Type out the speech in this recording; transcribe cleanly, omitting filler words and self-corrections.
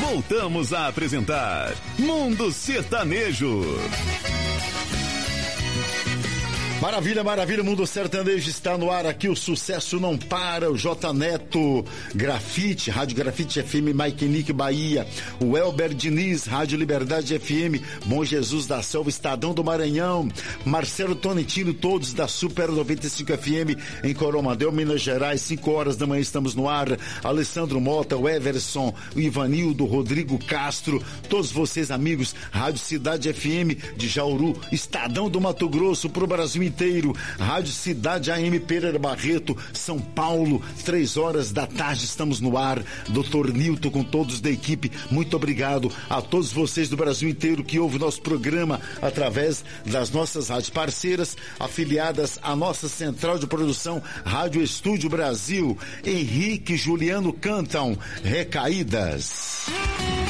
Voltamos a apresentar Mundo Sertanejo. Maravilha, maravilha, o Mundo Sertanejo está no ar aqui, o sucesso não para, o J Neto, Grafite, Rádio Grafite FM, Mike Nick Bahia, o Elber Diniz, Rádio Liberdade FM, Bom Jesus da Selva, Estadão do Maranhão, Marcelo Tonetino, todos da Super 95 FM em Coromadel, Minas Gerais, 5 horas da manhã estamos no ar, Alessandro Mota, o Everson, o Ivanildo, Rodrigo Castro, todos vocês amigos, Rádio Cidade FM de Jauru, Estadão do Mato Grosso, pro Brasil inteiro, Rádio Cidade AM Pereira Barreto, São Paulo, 3 horas da tarde estamos no ar, Dr. Nilton com todos da equipe, muito obrigado a todos vocês do Brasil inteiro que ouvem o nosso programa através das nossas rádios parceiras, afiliadas à nossa central de produção, Rádio Estúdio Brasil. Henrique e Juliano cantam Recaídas.